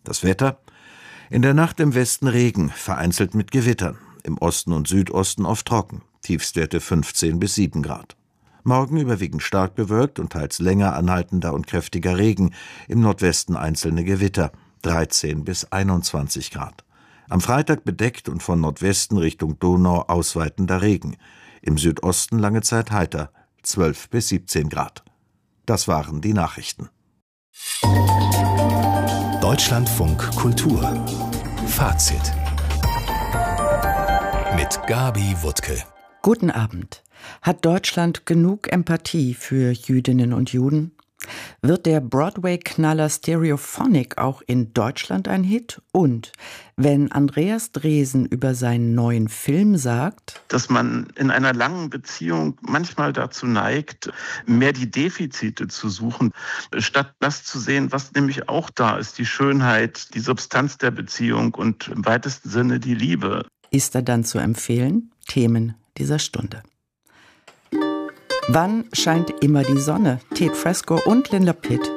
Das Wetter: In der Nacht im Westen Regen, vereinzelt mit Gewittern. Im Osten und Südosten oft trocken. Tiefstwerte 15 bis 7 Grad. Morgen überwiegend stark bewölkt und teils länger anhaltender und kräftiger Regen. Im Nordwesten einzelne Gewitter. 13 bis 21 Grad. Am Freitag bedeckt und von Nordwesten Richtung Donau ausweitender Regen. Im Südosten lange Zeit heiter. 12 bis 17 Grad. Das waren die Nachrichten. Deutschlandfunk Kultur. Fazit. Mit Gabi Wuttke. Guten Abend. Hat Deutschland genug Empathie für Jüdinnen und Juden? Wird der Broadway-Knaller Stereophonic auch in Deutschland ein Hit? Und wenn Andreas Dresen über seinen neuen Film sagt, dass man in einer langen Beziehung manchmal dazu neigt, mehr die Defizite zu suchen, statt das zu sehen, was nämlich auch da ist, die Schönheit, die Substanz der Beziehung und im weitesten Sinne die Liebe. Ist er dann zu empfehlen? Themen dieser Stunde. Wann scheint immer die Sonne? Tate Fresco und Linda Pitt